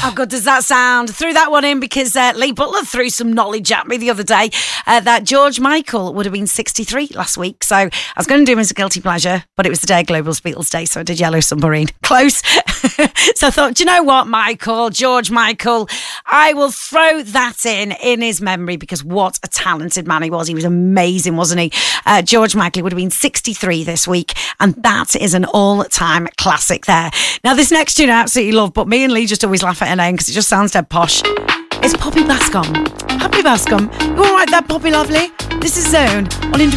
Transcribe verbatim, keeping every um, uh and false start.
How good does that sound? Threw that one in because uh, Lee Butler threw some knowledge at me the other day uh, that George Michael would have been sixty-three last week. So I was going to do him as a guilty pleasure, but it was the day of Global Beatles Day, so I did Yellow Submarine. Close. So I thought, do you know what, Michael, George Michael, I will throw that in in his memory because what a talented man he was. He was amazing, wasn't he? Uh, George Michael would have been sixty-three this week, and that is an all-time classic there. Now, this next tune I absolutely love, but me and Lee just always laugh at her name because it just sounds dead posh. It's Poppy Bascom. Poppy Bascom. You all right there, Poppy Lovely? This is Zone on Independent.